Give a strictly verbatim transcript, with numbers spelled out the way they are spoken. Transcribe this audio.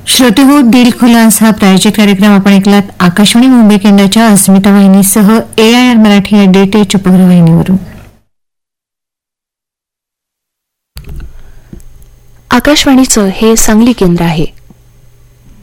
श्रोते हो, दिल खुलास हा प्रायोजित कार्यक्रम आपण ऐकलात आकाशवाणी मुंबई केंद्राच्या अस्मिता वाहिनीसह ए आय आर मराठी या डीटीएच उपग्रह वाहिनीवरून. आकाशवाणीचं हे सांगली केंद्र आहे.